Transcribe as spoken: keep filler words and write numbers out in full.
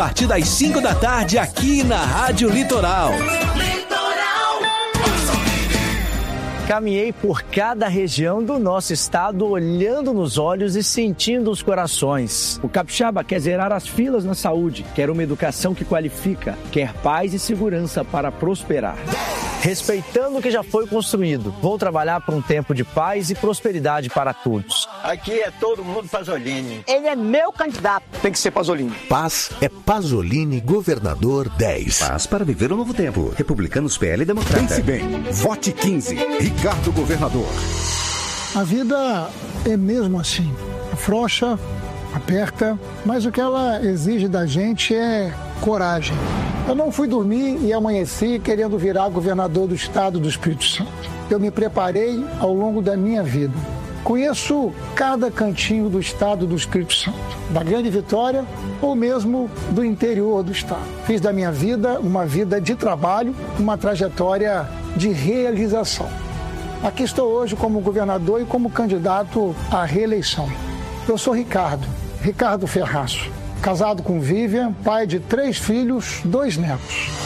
A partir das cinco da tarde aqui na Rádio Litoral. Caminhei por cada região do nosso estado, olhando nos olhos e sentindo os corações. O capixaba quer zerar as filas na saúde, quer uma educação que qualifica, quer paz e segurança para prosperar. Respeitando o que já foi construído, vou trabalhar por um tempo de paz e prosperidade para todos. Aqui é todo mundo Pasolini. Ele é meu candidato. Tem que ser Pasolini. Paz é Pasolini, governador dez. Paz para viver o novo tempo. Republicanos, P L e Democrata. Pense bem. Vote quinze. Ricardo Governador. A vida é mesmo assim. Afrouxa, aperta, mas o que ela exige da gente é coragem. Eu não fui dormir e amanheci querendo virar governador do estado do Espírito Santo. Eu me preparei ao longo da minha vida. Conheço cada cantinho do estado do Espírito Santo, da Grande Vitória ou mesmo do interior do estado. Fiz da minha vida uma vida de trabalho, uma trajetória de realização. Aqui estou hoje como governador e como candidato à reeleição. Eu sou Ricardo, Ricardo Ferraço, casado com Vivian, pai de três filhos, dois netos.